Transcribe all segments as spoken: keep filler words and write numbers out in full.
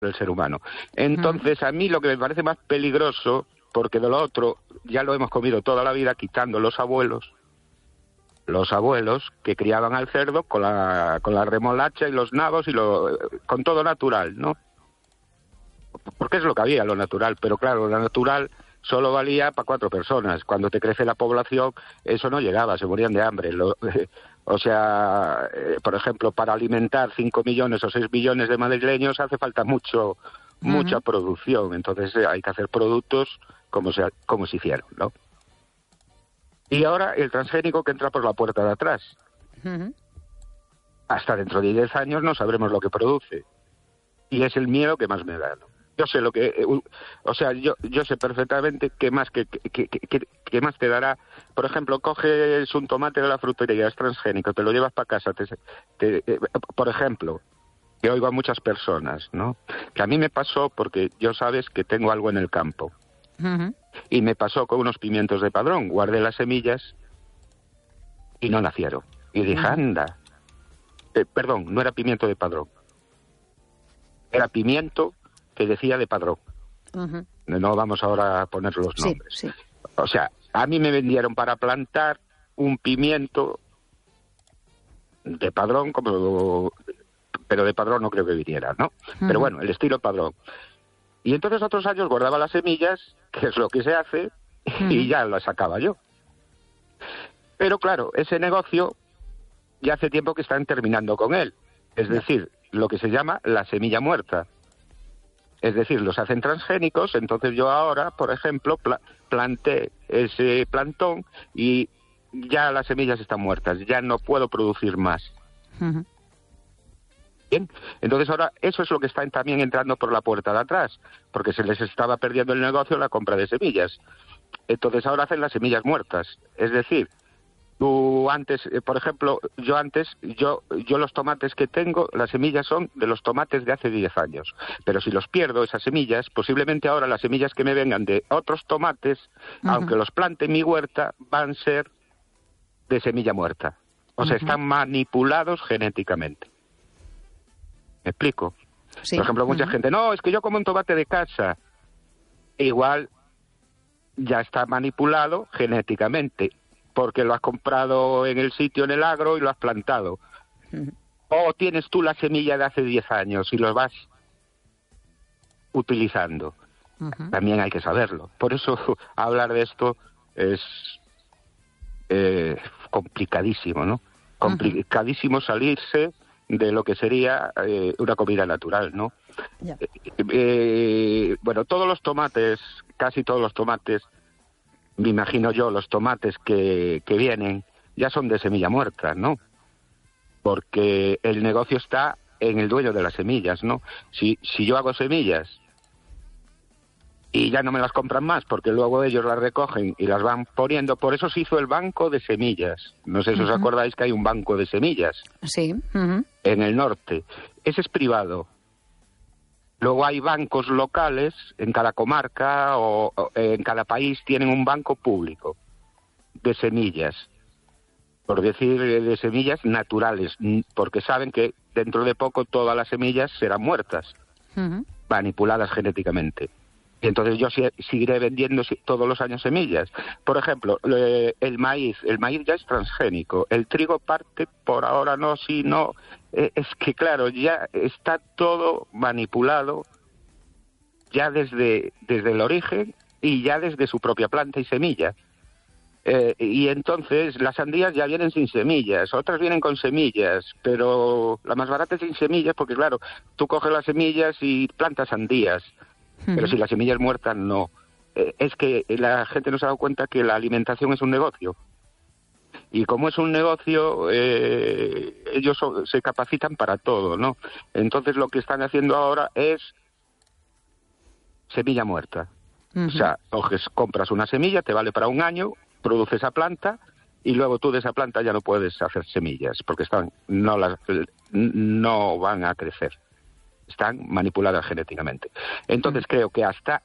del ser humano. Entonces, a mí lo que me parece más peligroso, porque de lo otro ya lo hemos comido toda la vida, quitando los abuelos, los abuelos que criaban al cerdo con la, con la remolacha y los nabos y lo, con todo natural, ¿no? Porque es lo que había, lo natural, pero claro, lo natural solo valía para cuatro personas. Cuando te crece la población, eso no llegaba, se morían de hambre. Lo, eh, o sea, eh, por ejemplo, para alimentar cinco millones o seis millones de madrileños hace falta mucho, uh-huh. mucha producción. Entonces eh, hay que hacer productos como se, como se hicieron, ¿no? Y ahora el transgénico que entra por la puerta de atrás. Uh-huh. Hasta dentro de diez años no sabremos lo que produce. Y es el miedo que más me da, ¿no? Yo sé lo que, eh, o sea, yo yo sé perfectamente qué más que, que, que, que, que más te dará. Por ejemplo, coges un tomate de la frutería, es transgénico, te lo llevas para casa. Te, te, eh, por ejemplo, que oigo a muchas personas, ¿no? Que a mí me pasó porque yo sabes que tengo algo en el campo. Uh-huh. Y me pasó con unos pimientos de Padrón. Guardé las semillas y no nacieron. Y dije, uh-huh. anda. Eh, perdón, no era pimiento de Padrón. Era pimiento que decía de Padrón. Uh-huh. No vamos ahora a poner los nombres. Sí, sí. O sea, a mí me vendieron para plantar un pimiento de Padrón, como, pero de Padrón no creo que viniera, ¿no? Uh-huh. Pero bueno, el estilo Padrón. Y entonces otros años guardaba las semillas, que es lo que se hace, uh-huh. y ya las sacaba yo. Pero claro, ese negocio ya hace tiempo que están terminando con él. Es decir, lo que se llama la semilla muerta. Es decir, los hacen transgénicos, entonces yo ahora, por ejemplo, pla- planté ese plantón y ya las semillas están muertas, ya no puedo producir más. Uh-huh. Bien, entonces ahora eso es lo que está también entrando por la puerta de atrás, porque se les estaba perdiendo el negocio la compra de semillas. Entonces ahora hacen las semillas muertas, es decir, tú antes, eh, por ejemplo, yo antes, yo yo los tomates que tengo, las semillas son de los tomates de hace diez años. Pero si los pierdo, esas semillas, posiblemente ahora las semillas que me vengan de otros tomates, uh-huh. aunque los plante en mi huerta, van a ser de semilla muerta. O sea, uh-huh. están manipulados genéticamente. ¿Me explico? Sí. Por ejemplo, mucha uh-huh. gente, no, es que yo como un tomate de casa. Igual ya está manipulado genéticamente, porque lo has comprado en el sitio, en el agro, y lo has plantado. Uh-huh. O tienes tú la semilla de hace diez años y lo vas utilizando. Uh-huh. También hay que saberlo. Por eso hablar de esto es eh, complicadísimo, ¿no? Complicadísimo uh-huh. salirse de lo que sería eh, una comida natural, ¿no? Yeah. Eh, eh, bueno, todos los tomates, casi todos los tomates, me imagino yo, los tomates que, que vienen ya son de semilla muerta, ¿no? Porque el negocio está en el dueño de las semillas, ¿no? Si, si yo hago semillas y ya no me las compran más, porque luego ellos las recogen y las van poniendo, por eso se hizo el banco de semillas. No sé si uh-huh. os acordáis que hay un banco de semillas. Sí. Uh-huh. En el norte. Ese es privado. Luego hay bancos locales, en cada comarca o, o en cada país tienen un banco público de semillas, por decir de semillas naturales, porque saben que dentro de poco todas las semillas serán muertas, uh-huh. manipuladas genéticamente. Y entonces yo seguiré vendiendo todos los años semillas. Por ejemplo, el maíz, el maíz ya es transgénico, el trigo parte por ahora no, sí, no. Es que claro, ya está todo manipulado ya desde, desde el origen y ya desde su propia planta y semilla. Eh, y entonces las sandías ya vienen sin semillas, otras vienen con semillas, pero la más barata es sin semillas porque claro, tú coges las semillas y plantas sandías. Pero si la semilla es muerta, no. Eh, es que la gente no se ha dado cuenta que la alimentación es un negocio. Y como es un negocio, eh, ellos so, se capacitan para todo, ¿no? Entonces lo que están haciendo ahora es semilla muerta. Uh-huh. O sea, coges, compras una semilla, te vale para un año, produces esa planta y luego tú de esa planta ya no puedes hacer semillas porque están no las no van a crecer. Están manipuladas genéticamente. Entonces uh-huh. creo que hasta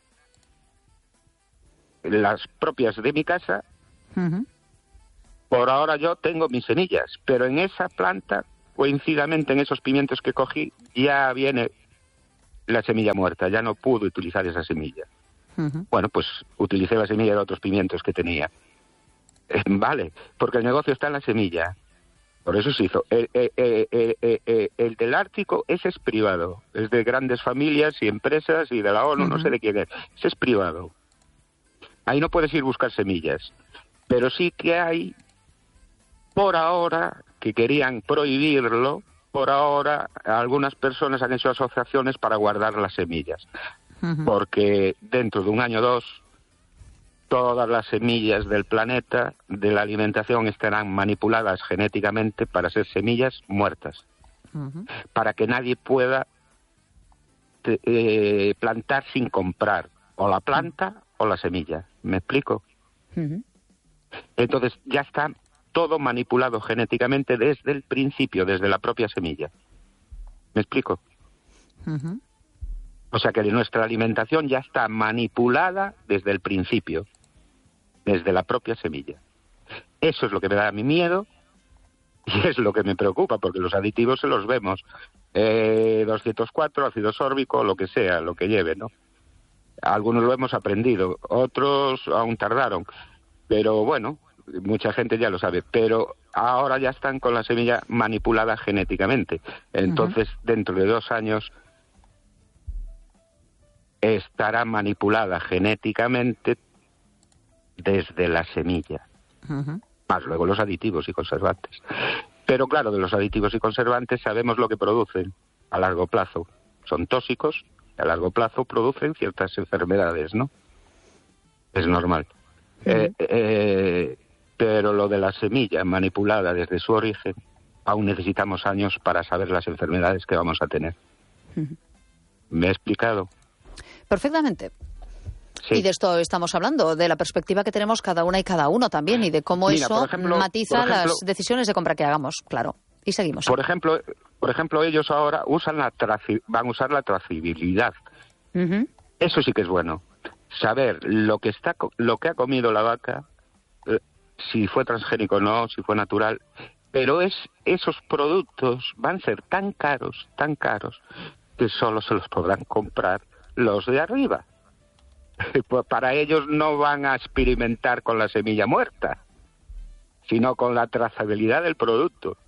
las propias de mi casa, uh-huh. por ahora yo tengo mis semillas, pero en esa planta, coincidamente en esos pimientos que cogí, ya viene la semilla muerta, ya no pude utilizar esa semilla. Uh-huh. Bueno, pues utilicé la semilla de otros pimientos que tenía. Eh, vale, porque el negocio está en la semilla. Por eso se hizo. El, el, el, el, el, el del Ártico, ese es privado. Es de grandes familias y empresas y de la ONU, uh-huh. no sé de quién es. Ese es privado. Ahí no puedes ir a buscar semillas. Pero sí que hay, por ahora, que querían prohibirlo, por ahora algunas personas han hecho asociaciones para guardar las semillas. Uh-huh. Porque dentro de un año o dos, todas las semillas del planeta, de la alimentación, estarán manipuladas genéticamente para ser semillas muertas. Uh-huh. Para que nadie pueda te, eh, plantar sin comprar o la planta uh-huh. o la semilla. ¿Me explico? Uh-huh. Entonces ya está todo manipulado genéticamente desde el principio, desde la propia semilla. ¿Me explico? Uh-huh. O sea que nuestra alimentación ya está manipulada desde el principio, desde la propia semilla. Eso es lo que me da a mí miedo y es lo que me preocupa, porque los aditivos se los vemos. Eh, doscientos cuatro, ácido sórbico, lo que sea, lo que lleve, ¿no? Algunos lo hemos aprendido, otros aún tardaron. Pero bueno, mucha gente ya lo sabe. Pero ahora ya están con la semilla manipulada genéticamente. Entonces, uh-huh. dentro de dos años estará manipulada genéticamente desde la semilla. Uh-huh. Más luego los aditivos y conservantes. Pero claro, de los aditivos y conservantes sabemos lo que producen a largo plazo. Son tóxicos y a largo plazo producen ciertas enfermedades, ¿no? Es normal. Uh-huh. Eh, eh, pero lo de la semilla manipulada desde su origen, aún necesitamos años para saber las enfermedades que vamos a tener. Uh-huh. ¿Me he explicado? Perfectamente. Sí. Y de esto estamos hablando, de la perspectiva que tenemos cada una y cada uno también, y de cómo Mira, eso ejemplo, matiza ejemplo, las decisiones de compra que hagamos, claro. Y seguimos. Por ejemplo, por ejemplo ellos ahora usan la traci- van a usar la trazabilidad. Uh-huh. Eso sí que es bueno. Saber lo que está lo que ha comido la vaca, eh, si fue transgénico o no, si fue natural, pero es esos productos van a ser tan caros, tan caros, que solo se los podrán comprar los de arriba. Pues para ellos no van a experimentar con la semilla muerta, sino con la trazabilidad del producto.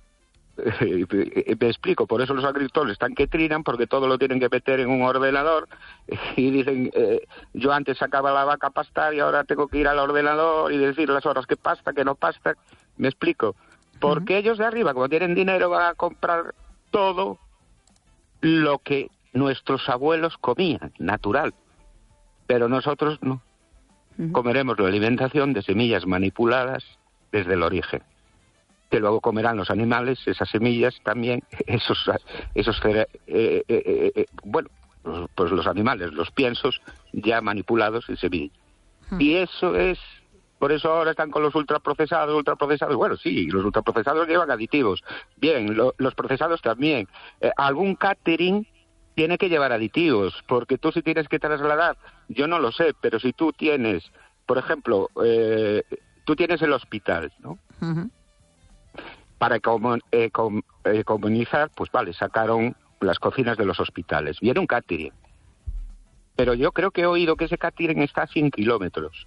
Me explico, por eso los agricultores están que trinan, porque todo lo tienen que meter en un ordenador y dicen, eh, yo antes sacaba la vaca a pastar y ahora tengo que ir al ordenador y decir las horas que pasta, que no pasta. Me explico, porque uh-huh. ellos de arriba, como tienen dinero, van a comprar todo lo que nuestros abuelos comían, natural. Pero nosotros no. Uh-huh. Comeremos la alimentación de semillas manipuladas desde el origen. Que luego comerán los animales, esas semillas también, esos, esos eh, eh, eh, eh, bueno, pues los animales, los piensos ya manipulados en semillas. Uh-huh. Y eso es, por eso ahora están con los ultraprocesados, ultraprocesados, bueno, sí, los ultraprocesados llevan aditivos. Bien, lo, los procesados también. Eh, algún catering tiene que llevar aditivos, porque tú si tienes que trasladar, yo no lo sé, pero si tú tienes, por ejemplo, eh, tú tienes el hospital, ¿no? Uh-huh. Para comun- eh, com- eh, comunizar, pues vale, sacaron las cocinas de los hospitales. Viene un catering. Pero yo creo que he oído que ese catering está a cien kilómetros.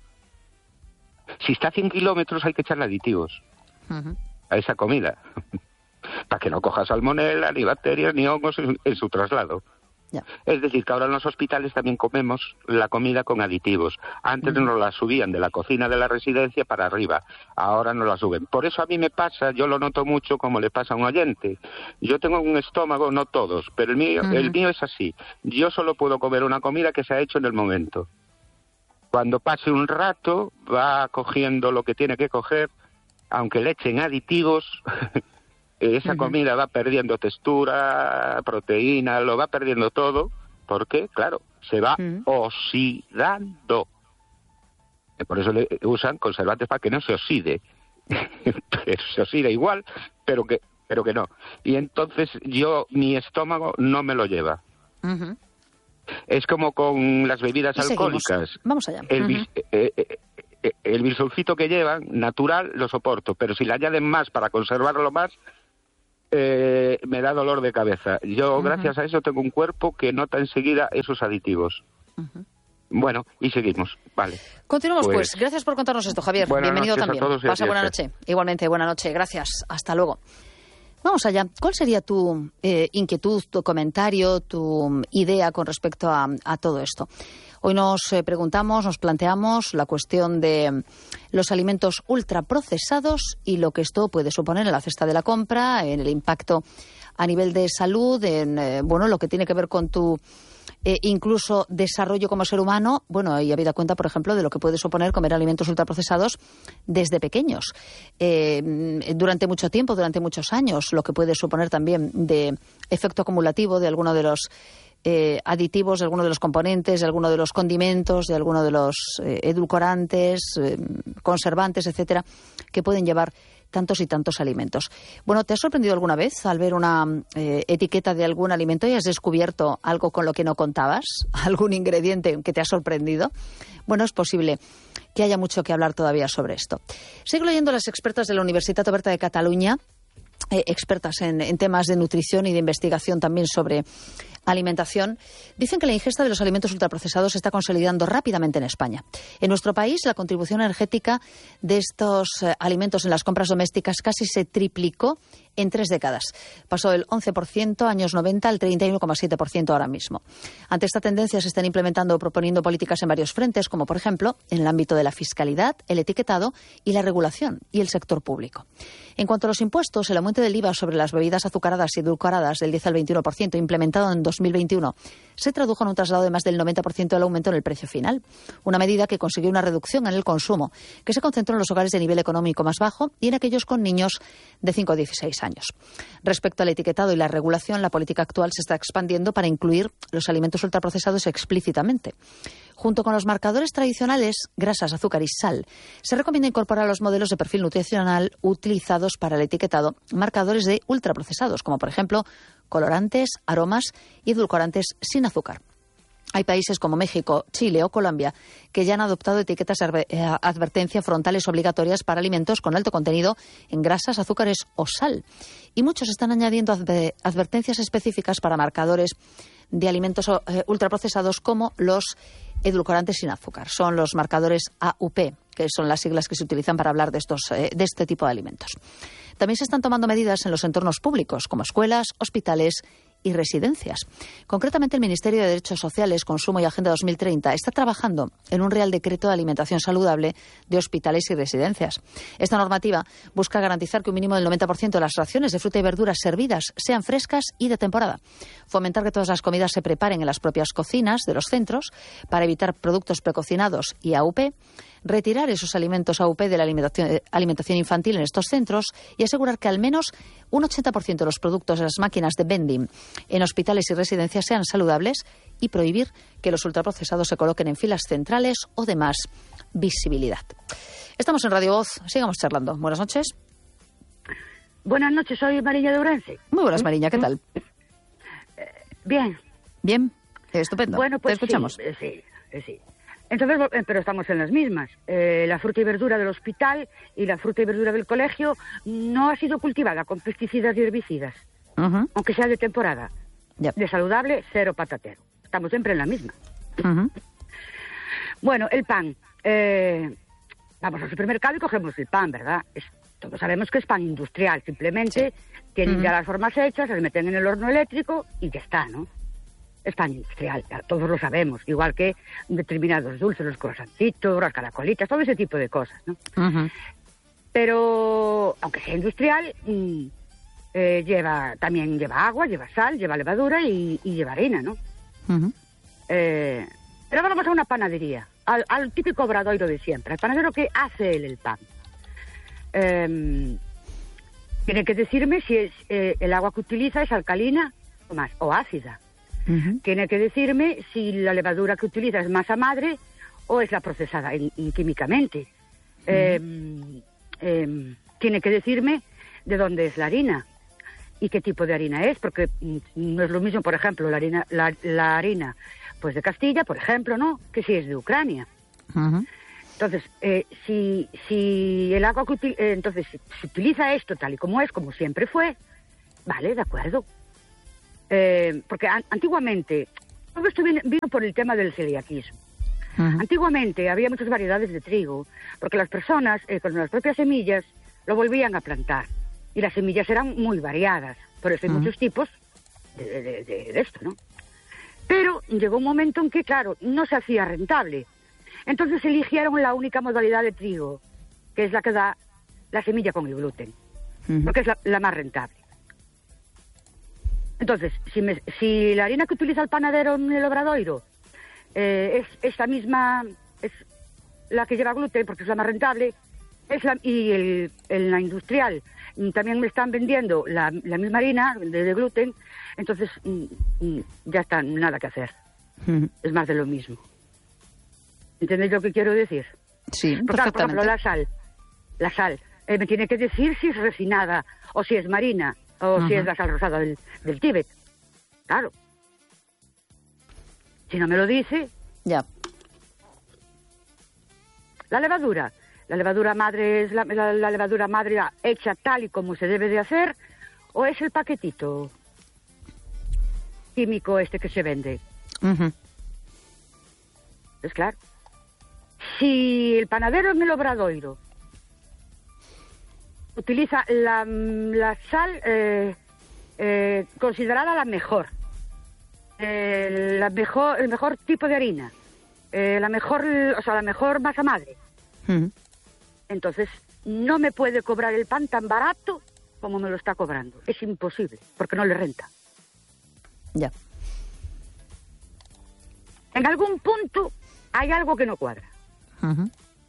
Si está a cien kilómetros hay que echarle aditivos uh-huh. a esa comida. Para que no coja salmonela, ni bacterias, ni hongos en, en su traslado. Yeah. Es decir, que ahora en los hospitales también comemos la comida con aditivos. Antes mm. nos la subían de la cocina de la residencia para arriba, ahora no la suben. Por eso a mí me pasa, yo lo noto mucho como le pasa a un oyente. Yo tengo un estómago, no todos, pero el mío, mm. el mío es así. Yo solo puedo comer una comida que se ha hecho en el momento. Cuando pase un rato, va cogiendo lo que tiene que coger, aunque le echen aditivos... Esa uh-huh. comida va perdiendo textura, proteína, lo va perdiendo todo, porque, claro, se va uh-huh. oxidando. Por eso le usan conservantes para que no se oxide. Pero se oxida igual, pero que pero que no. Y entonces yo, mi estómago no me lo lleva. Uh-huh. Es como con las bebidas alcohólicas. Seguimos. Vamos allá. El, uh-huh. bis, eh, eh, eh, el bisulfito que llevan, natural, lo soporto, pero si le añaden más para conservarlo más... eh, me da dolor de cabeza. Yo, uh-huh. gracias a eso, tengo un cuerpo que nota enseguida esos aditivos. Uh-huh. Bueno, y seguimos, vale. Continuamos pues. pues. Gracias por contarnos esto, Javier. Bienvenido también. Pasa buena noche. Igualmente, buena noche. Gracias. Hasta luego. Vamos allá. ¿Cuál sería tu eh, inquietud, tu comentario, tu idea con respecto a, a todo esto? Hoy nos eh, preguntamos, nos planteamos la cuestión de los alimentos ultraprocesados y lo que esto puede suponer en la cesta de la compra, en el impacto a nivel de salud, en eh, bueno, lo que tiene que ver con tu eh, incluso desarrollo como ser humano. Bueno, y habida cuenta, por ejemplo, de lo que puede suponer comer alimentos ultraprocesados desde pequeños. Eh, durante mucho tiempo, durante muchos años, lo que puede suponer también de efecto acumulativo de alguno de los Eh, aditivos, de alguno de los componentes, de alguno de los condimentos, de alguno de los eh, edulcorantes, eh, conservantes, etcétera, que pueden llevar tantos y tantos alimentos. Bueno, ¿te has sorprendido alguna vez al ver una eh, etiqueta de algún alimento y has descubierto algo con lo que no contabas? ¿Algún ingrediente que te ha sorprendido? Bueno, es posible que haya mucho que hablar todavía sobre esto. Sigo leyendo a las expertas de la Universitat Oberta de Cataluña, eh, expertas en, en temas de nutrición y de investigación también sobre alimentación, dicen que la ingesta de los alimentos ultraprocesados se está consolidando rápidamente en España. En nuestro país, la contribución energética de estos eh, alimentos en las compras domésticas casi se triplicó en tres décadas. Pasó del once por ciento años noventa al treinta y uno coma siete por ciento ahora mismo. Ante esta tendencia se están implementando o proponiendo políticas en varios frentes, como por ejemplo en el ámbito de la fiscalidad, el etiquetado y la regulación y el sector público. En cuanto a los impuestos, el aumento del I V A sobre las bebidas azucaradas y edulcoradas del diez al veintiuno por ciento implementado en dos mil veintiuno se tradujo en un traslado de más del noventa por ciento del aumento en el precio final. Una medida que consiguió una reducción en el consumo, que se concentró en los hogares de nivel económico más bajo y en aquellos con niños de cinco a dieciséis años. Respecto al etiquetado y la regulación, la política actual se está expandiendo para incluir los alimentos ultraprocesados explícitamente. Junto con los marcadores tradicionales, grasas, azúcar y sal, se recomienda incorporar a los modelos de perfil nutricional utilizados para el etiquetado marcadores de ultraprocesados, como por ejemplo colorantes, aromas y edulcorantes sin azúcar. Hay países como México, Chile o Colombia que ya han adoptado etiquetas de advertencia frontales obligatorias para alimentos con alto contenido en grasas, azúcares o sal. Y muchos están añadiendo advertencias específicas para marcadores de alimentos ultraprocesados como los edulcorantes sin azúcar. Son los marcadores A U P, que son las siglas que se utilizan para hablar de, estos, de este tipo de alimentos. También se están tomando medidas en los entornos públicos, como escuelas, hospitales y residencias. Concretamente, el Ministerio de Derechos Sociales, Consumo y Agenda dos mil treinta está trabajando en un Real Decreto de Alimentación Saludable de hospitales y residencias. Esta normativa busca garantizar que un mínimo del noventa por ciento de las raciones de fruta y verduras servidas sean frescas y de temporada. Fomentar que todas las comidas se preparen en las propias cocinas de los centros para evitar productos precocinados y A U P. Retirar esos alimentos A U P de la alimentación, alimentación infantil en estos centros y asegurar que al menos un ochenta por ciento de los productos de las máquinas de vending en hospitales y residencias sean saludables y prohibir que los ultraprocesados se coloquen en filas centrales o de más visibilidad. Estamos en Radio Voz, sigamos charlando. Buenas noches. Buenas noches, soy Mariña de Ourense. Muy buenas, Mariña, ¿qué tal? Eh, bien. Bien, estupendo. Bueno, pues te escuchamos. Sí, sí, sí. Entonces, pero estamos en las mismas. Eh, la fruta y verdura del hospital y la fruta y verdura del colegio no ha sido cultivada con pesticidas y herbicidas, uh-huh. aunque sea de temporada. Yep. De saludable, cero patatero. Estamos siempre en la misma. Uh-huh. Bueno, el pan. Eh, vamos al supermercado y cogemos el pan, ¿verdad? Es, todos sabemos que es pan industrial. Simplemente sí. tienen uh-huh. ya las formas hechas, se meten en el horno eléctrico y ya está, ¿no? Es pan industrial, todos lo sabemos, igual que determinados dulces, los croissantitos, las caracolitas, todo ese tipo de cosas, ¿no? Uh-huh. Pero, aunque sea industrial, mmm, eh, lleva también lleva agua, lleva sal, lleva levadura y, y lleva harina, ¿no? Uh-huh. Eh, pero vamos a una panadería, al, al típico obradoiro de siempre, al panadero que hace él el pan. Eh, tiene que decirme si es, eh, el agua que utiliza es alcalina o, más, o ácida. Uh-huh. Tiene que decirme si la levadura que utiliza es masa madre o es la procesada en, en químicamente. Uh-huh. eh, eh, tiene que decirme de dónde es la harina y qué tipo de harina es, porque no es lo mismo, por ejemplo, la harina, la, la harina pues de Castilla, por ejemplo, ¿no? Que si es de Ucrania. Uh-huh. Entonces, eh, si, si el agua que util- eh, entonces si, si utiliza esto tal y como es, como siempre fue, Vale, de acuerdo. Eh, porque an antiguamente, todo esto viene, vino por el tema del celiaquismo. Uh-huh. Antiguamente había muchas variedades de trigo, porque las personas eh, con las propias semillas lo volvían a plantar. Y las semillas eran muy variadas. Por eso hay uh-huh. muchos tipos de, de, de, de esto, ¿no? Pero llegó un momento en que, claro, no se hacía rentable. Entonces eligieron la única modalidad de trigo, que es la que da la semilla con el gluten, uh-huh. porque es la, la más rentable. Entonces, si, me, si la harina que utiliza el panadero en el Obradoiro eh, es esta misma, es la que lleva gluten, porque es la más rentable, es la, y el, el, la industrial también me están vendiendo la, la misma harina de, de gluten, entonces mm, ya está, nada que hacer. Uh-huh. Es más de lo mismo. ¿Entendéis lo que quiero decir? Sí, por, claro, por ejemplo, la sal. La sal. Eh, me tiene que decir si es refinada, o si es marina, o uh-huh. si es la sal rosada del, del Tíbet. Claro. Si no me lo dice... Ya. La levadura. La levadura madre es la, la, la levadura madre hecha tal y como se debe de hacer, o es el paquetito químico este que se vende. Uh-huh. Es claro. Si el panadero en el Obradoiro utiliza la, la sal eh, eh, considerada la mejor, eh, la mejor, el mejor tipo de harina, eh, la mejor, o sea, la mejor masa madre. Uh-huh. Entonces, no me puede cobrar el pan tan barato como me lo está cobrando. Es imposible, porque no le renta. Ya. En algún punto hay algo que no cuadra. Uh-huh.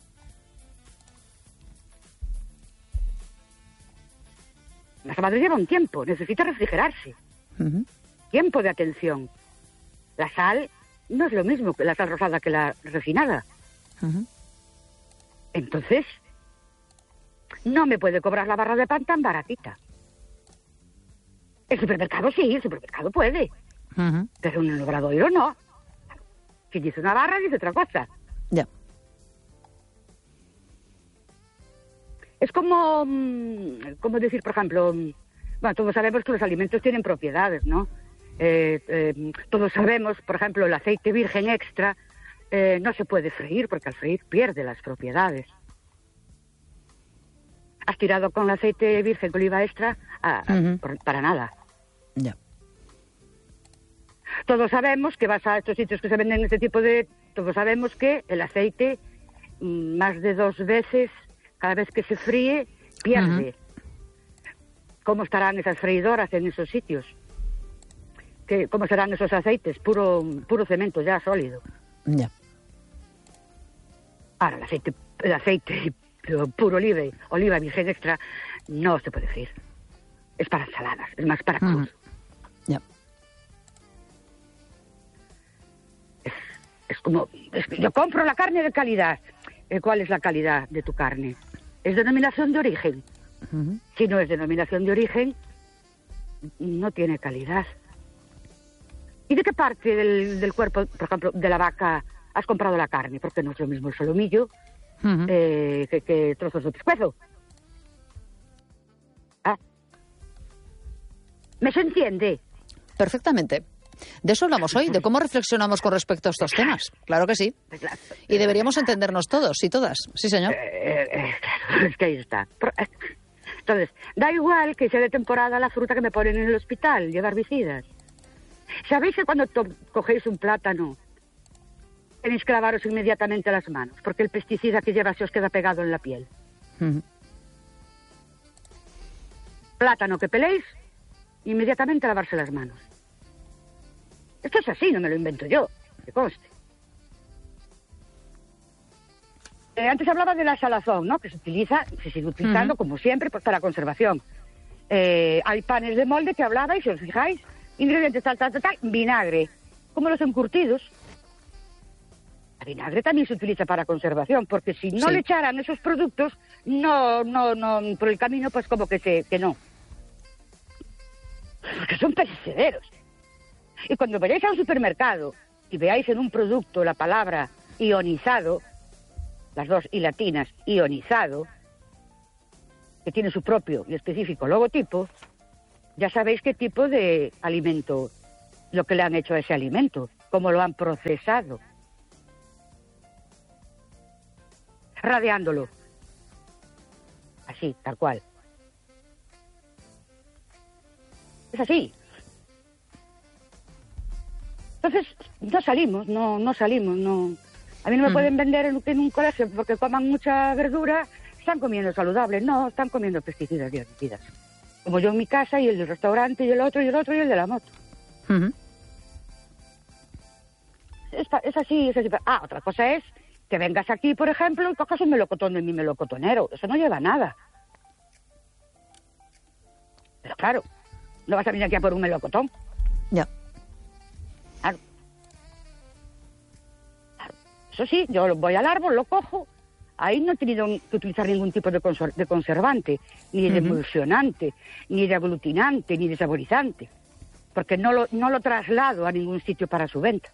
La masa madre lleva un tiempo, necesita refrigerarse. Uh-huh. Tiempo de atención. La sal no es lo mismo que la sal rosada que la refinada. Uh-huh. Entonces, no me puede cobrar la barra de pan tan baratita. El supermercado sí, el supermercado puede. Uh-huh. Pero en el Obradoiro no. Si dice una barra, dice otra cosa. Ya. Es como, como decir, por ejemplo, bueno, todos sabemos que los alimentos tienen propiedades, ¿no? Eh, eh, todos sabemos, por ejemplo, el aceite virgen extra eh, no se puede freír porque al freír pierde las propiedades. Has tirado con el aceite virgen de oliva extra a, a, uh-huh. por, para nada. Ya. Todos sabemos que vas a estos sitios que se venden este tipo de... Todos sabemos que el aceite más de dos veces, cada vez que se fríe, pierde. Uh-huh. ¿Cómo estarán esas freidoras en esos sitios? ¿Qué, ¿Cómo serán esos aceites? Puro, puro cemento ya sólido. Ya. Ahora, el aceite, el aceite puro oliva, oliva virgen extra, no se puede freír. Es para ensaladas, es más para cruz. Uh-huh. Ya. Es, es como, es, yo compro la carne de calidad. ¿Cuál es la calidad de tu carne? ¿Es denominación de origen? Uh-huh. Si no es denominación de origen, no tiene calidad. ¿Y de qué parte del, del cuerpo, por ejemplo, de la vaca has comprado la carne? Porque no es lo mismo el solomillo uh-huh. eh, que, que trozos de pescuezo. ¿Ah? ¿Me se entiende? Perfectamente. De eso hablamos hoy, de cómo reflexionamos con respecto a estos temas. Claro que sí. Y deberíamos entendernos todos y todas. Sí, señor. Eh, eh, claro, es que ahí está. Entonces, da igual que sea de temporada la fruta que me ponen en el hospital, lleva herbicidas. ¿Sabéis que cuando cogéis un plátano tenéis que lavaros inmediatamente las manos? Porque el pesticida que lleva se os queda pegado en la piel. Uh-huh. Plátano que peléis, inmediatamente lavarse las manos. Esto es así, no me lo invento yo, que conste. Eh, antes hablaba de la salazón, ¿no? Que se utiliza, se sigue utilizando, uh-huh. como siempre, pues, para conservación. Eh, hay panes de molde que hablabais, si os fijáis, ingredientes tal, tal, tal, tal, vinagre, como los encurtidos. El vinagre también se utiliza para conservación, porque si no sí. le echaran esos productos, no, no, no, por el camino, pues como que se, que no. Porque son perecederos. Y cuando vayáis a un supermercado y veáis en un producto la palabra ionizado, las dos y latinas, ionizado, que tiene su propio y específico logotipo, ya sabéis qué tipo de alimento, lo que le han hecho a ese alimento, cómo lo han procesado. Radiándolo. Así, tal cual. Es así. Entonces, no salimos, no no salimos, no. A mí no me mm. pueden vender en, en un colegio porque coman mucha verdura, están comiendo saludable. No, están comiendo pesticidas y herbicidas. Como yo en mi casa, y el del restaurante, y el otro, y el otro, y el de la moto. Uh-huh. es, es así, es así. Ah, otra cosa es que vengas aquí, por ejemplo, y cojas un melocotón de mi melocotonero. Eso no lleva nada. Pero claro, no vas a venir aquí a por un melocotón. Ya. Claro. Claro. Eso sí, yo voy al árbol, lo cojo. Ahí no he tenido que utilizar ningún tipo de, consor- de conservante, ni de uh-huh. emulsionante, ni de aglutinante, ni de saborizante. Porque no lo, no lo traslado a ningún sitio para su venta.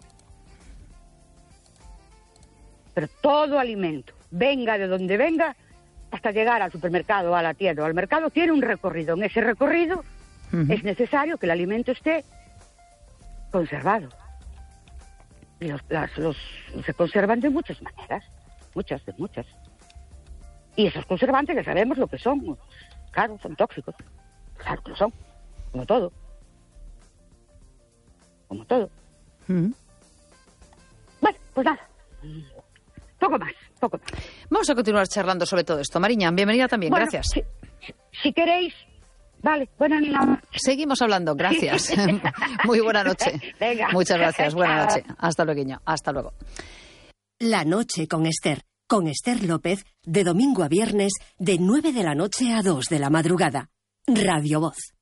Pero todo alimento, venga de donde venga, hasta llegar al supermercado, a la tienda o al mercado, tiene un recorrido. En ese recorrido uh-huh. es necesario que el alimento esté conservado. Y los, las, los, se conservan de muchas maneras, muchas, de muchas. Y esos conservantes ya sabemos lo que son. Claro, son tóxicos. Claro que lo son, como todo. Como todo. Uh-huh. Bueno, pues nada. Poco más, poco más. Vamos a continuar charlando sobre todo esto. Mariña, bienvenida también, bueno, gracias. Si, si, si queréis, vale, buenas noches. Seguimos hablando, gracias. Muy buena noche. Venga. Muchas gracias, buena noche. Hasta luego, hasta luego. La noche con Esther, con Esther López, de domingo a viernes, de nueve de la noche a dos de la madrugada. Radio Voz.